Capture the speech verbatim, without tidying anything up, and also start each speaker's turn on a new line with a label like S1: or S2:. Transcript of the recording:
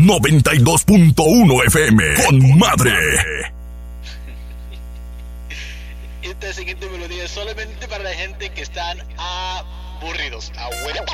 S1: noventa y dos punto uno F M. Con madre.
S2: Esta siguiente melodía es solamente para la gente que están aburridos. Abuelo.